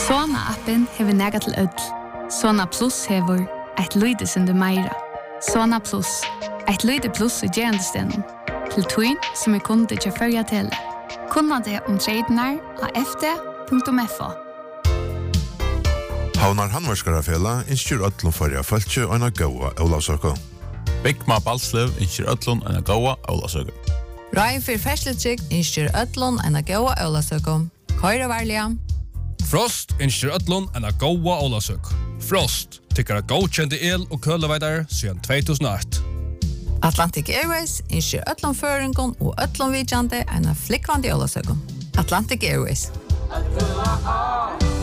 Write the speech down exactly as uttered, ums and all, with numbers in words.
Sona-appen hever nega til ødel. Sona Plus hever eit lyde som du meira. Sona Plus, eit lyde plus i gerandestenen. Til tøyn som er kunde til førja tele. Kunna det om tradenar av f d punktum f o. Havnar Handvarskarafela innskjer öllum førja fölkje og en gaua Ólavsøku. Bygma Balslev innskjer öllum en gaua Ólavsøku. Røy for fersletrygg innskjer öllum en gaua Ólavsøku. Køyre varliga. Frost innskjer öllum en gaua Ólavsøku. Frost tykker at godkjente el- og køleveidar siden två tusen och ett. Atlantic Airways innskjer öllum føringon og öllum vidjande en flikkvandi Ólavsøku. Atlantic Airways.